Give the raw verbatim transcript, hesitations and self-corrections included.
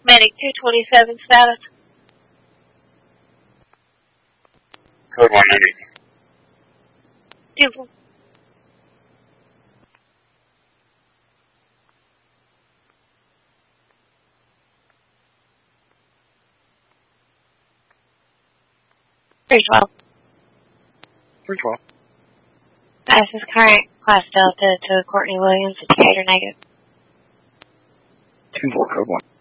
Medic two twenty-seven status. Code one ninety. Two. three twelve. three twelve. Pass is current class Delta to Courtney Williams, indicator negative. ten four, code one.